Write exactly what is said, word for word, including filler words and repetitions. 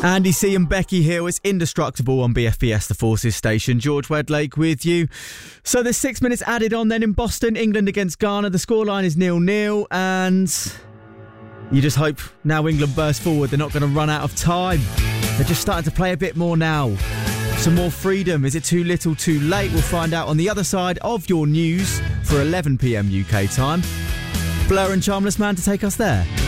Andy C and Becky Hill, it's Indestructible on B F B S, the Forces station. George Wedlake with you. So there's six minutes added on then in Boston, England against Ghana. The scoreline is nil nil, and you just hope now England burst forward, they're not going to run out of time. They're just starting to play a bit more now. Some more freedom. Is it too little, too late? We'll find out on the other side of your news for eleven p m U K time. Blur and Charmless Man to take us there.